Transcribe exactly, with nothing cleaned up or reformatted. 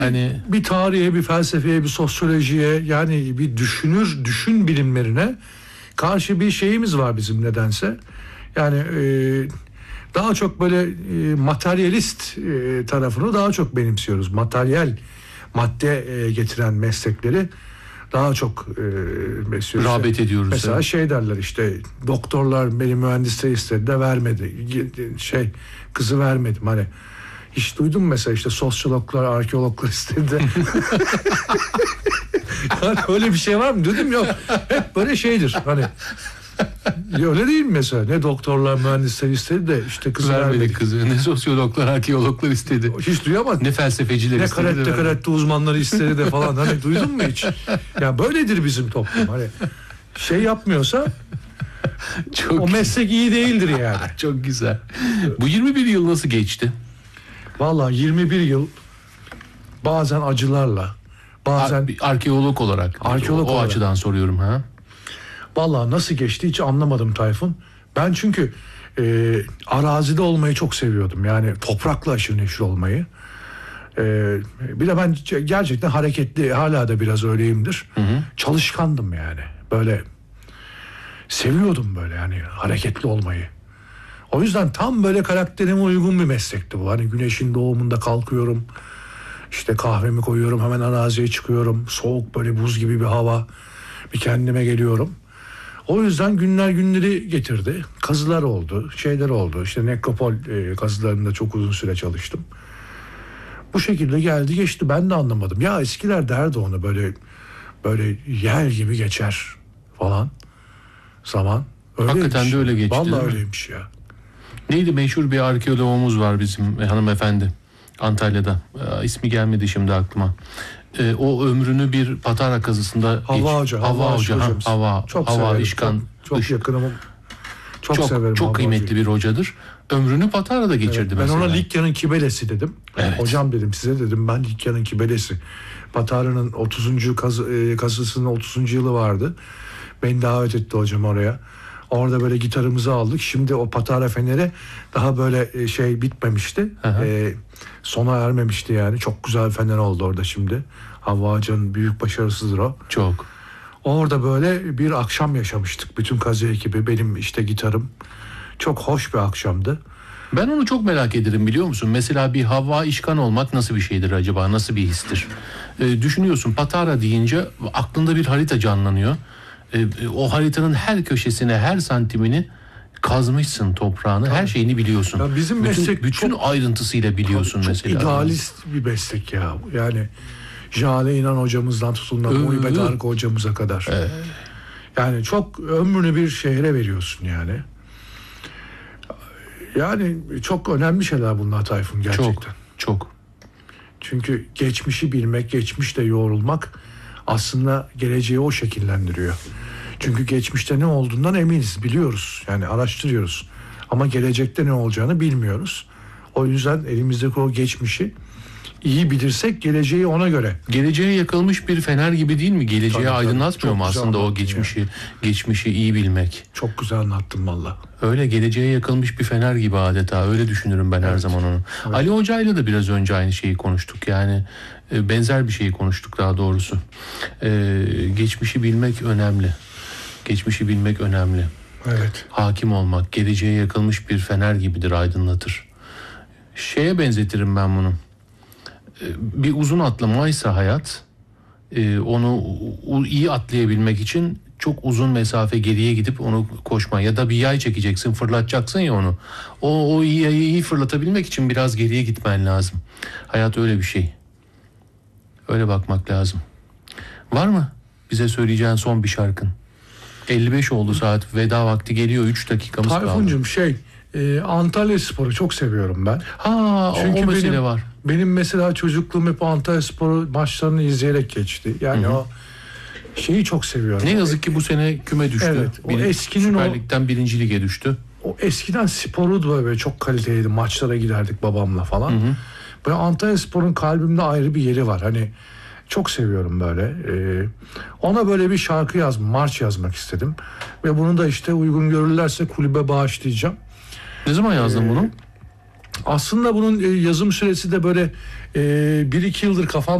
Hani bir tarihe, bir felsefeye, bir sosyolojiye, yani bir düşünür, düşün bilimlerine karşı bir şeyimiz var bizim nedense. Yani e, daha çok böyle e, materyalist e, tarafını daha çok benimsiyoruz. Materyal, madde e, getiren meslekleri daha çok e, besliyoruz. Rağbet ediyoruz. Mesela evet. şey derler işte, doktorlar beni mühendisliğe istedi de vermedi. Şey, kızı vermedim hani. Hiç duydun mu mesela işte sosyologlar, arkeologlar istedi de. Yani öyle bir şey var mı? Dedim yok. Hep böyle şeydir hani. Öyle değil mi mesela? Ne doktorlar, mühendisler istedi de işte kızı Vermedi vermedik. kızı. Ne sosyologlar, arkeologlar istedi. Hiç duyamadım. Ne felsefeciler Ne istedi. karette karette uzmanları istedi de falan. Hani duydun mu hiç? Ya böyledir bizim toplum. Hani şey yapmıyorsa Çok o meslek iyi değildir yani. Çok güzel. Bu yirmi bir yıl nasıl geçti? Vallahi yirmi bir yıl bazen acılarla, bazen Ar- arkeolog olarak. Arkeolog o, o olarak. açıdan soruyorum ha. vallahi nasıl geçti hiç anlamadım Tayfun. Ben çünkü e, arazide olmayı çok seviyordum. Yani toprakla aşırı neşir olmayı. E, bir de ben gerçekten hareketli, hala da biraz öyleyimdir. Hı hı. Çalışkandım yani. Böyle seviyordum böyle yani hareketli olmayı. O yüzden tam böyle karakterime uygun bir meslekti bu. Hani güneşin doğumunda kalkıyorum. İşte kahvemi koyuyorum, hemen araziye çıkıyorum. Soğuk böyle buz gibi bir hava. Bir kendime geliyorum. O yüzden günler günleri getirdi. Kazılar oldu, şeyler oldu. İşte nekropol e, kazılarında çok uzun süre çalıştım. Bu şekilde geldi geçti, ben de anlamadım. Ya eskiler derdi onu böyle böyle yer gibi geçer falan zaman. Öyleymiş. Hakikaten de öyle geçti. Vallahi değil mi? öyleymiş ya. Neydi, meşhur bir arkeologumuz var bizim, e, hanımefendi Antalya'da. E, ismi gelmedi şimdi aklıma. E, o ömrünü bir patara kazısında Hava geç- Hoca, Hava Hava Hoca, ha, hocamız. Hava, Çok Hava severim. İşkan. Çok, çok Iş- yakınım. Çok, çok severim. çok Hava kıymetli Hoca'yı. bir hocadır. Ömrünü patarada geçirdi Evet, ben mesela. ona Likya'nın kibelesi dedim. Evet. Hocam dedim, size dedim, ben Likya'nın kibelesi. Patara'nın otuzuncu kazı, e, kazısının otuzuncu yılı vardı. Beni davet etti hocam oraya. Orada böyle gitarımızı aldık. Şimdi o Patara Feneri daha böyle e, şey bitmemişti. E, sona ermemişti yani. Çok güzel bir fener oldu orada şimdi. Havva Hoca'nın büyük başarısıdır o. Çok. Orada böyle bir akşam yaşamıştık. Bütün kazı ekibi, benim işte gitarım. Çok hoş bir akşamdı. Ben onu çok merak ederim, biliyor musun? Mesela bir Havva İşkan olmak nasıl bir şeydir acaba? Nasıl bir histir? Ee, düşünüyorsun, Patara deyince aklında bir harita canlanıyor. Ee, o haritanın her köşesine, her santimini kazmışsın toprağını. Her şeyini biliyorsun. Ya bizim bütün meslek bütün çok- ayrıntısıyla biliyorsun Çok mesela. idealist bir meslek ya. Yani Jale İnan hocamızdan tutun da Ee, Muhibet Arka hocamıza kadar. Yani çok ömrünü bir şehre veriyorsun yani. Yani çok önemli şeyler bunlar Tayfun, gerçekten. Çok, çok. Çünkü geçmişi bilmek, geçmişle yoğrulmak aslında geleceği o şekillendiriyor. Çünkü geçmişte ne olduğundan eminiz, biliyoruz. Yani araştırıyoruz. Ama gelecekte ne olacağını bilmiyoruz. O yüzden elimizdeki o geçmişi iyi bilirsek geleceği ona göre. Geleceğe yakılmış bir fener gibi değil mi? Geleceği Tabii, tabii. aydınlatmıyor Çok mu güzel aslında o anlattın geçmişi, geçmişi iyi bilmek? Çok güzel anlattın valla. Öyle, geleceğe yakılmış bir fener gibi adeta. Öyle düşünürüm ben her zaman onu. Evet. Ali Hoca'yla da biraz önce aynı şeyi konuştuk. Yani e, benzer bir şeyi konuştuk daha doğrusu. E, geçmişi bilmek önemli. Geçmişi bilmek önemli. Evet. Hakim olmak, geleceğe yakılmış bir fener gibidir, aydınlatır. Şeye benzetirim ben bunu. E, bir uzun atlamaysa hayat, e, onu u- iyi atlayabilmek için çok uzun mesafe geriye gidip onu koşma, ya da bir yay çekeceksin, fırlatacaksın ya onu. O, o yayı iyi fırlatabilmek için biraz geriye gitmen lazım. Hayat öyle bir şey. Öyle bakmak lazım. Var mı bize söyleyeceğin son bir şarkın? elli beş oldu saat. Veda vakti geliyor. üç dakikamız kaldı. Tayfun'cum şey e, Antalya Spor'u çok seviyorum ben. Ha, Çünkü o mesele benim, var. benim mesela çocukluğum hep Antalya Spor maçlarını izleyerek geçti. Yani o şeyi çok seviyorum. Ne yazık ki bu sene küme düştü. Evet, o Bir- eskinin Süper o- Lig'den birinci lige düştü. O eskiden sporu da böyle çok kaliteliydi. Maçlara giderdik babamla falan. Böyle Antalya Spor'un kalbimde ayrı bir yeri var. Hani çok seviyorum böyle. Ee, ona böyle bir şarkı yaz, marş yazmak istedim. Ve bunu da işte uygun görürlerse kulübe bağışlayacağım. Ne zaman yazdın Ee, bunu? Aslında bunun e, yazım süresi de böyle e, bir iki yıldır kafam